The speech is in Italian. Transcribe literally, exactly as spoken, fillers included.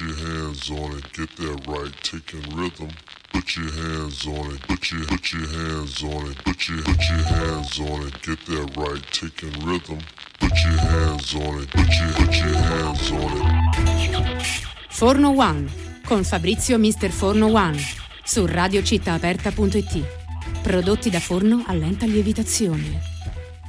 your hands on it, get that right, taking rhythm. Put your hands on it, put your put your hands on it, put your put your hands on it, get that right, taking rhythm. Put your hands on it, put your put your hands on it. Forno One con Fabrizio mister Forno One su radio città aperta punto it. Prodotti da forno a lenta lievitazione.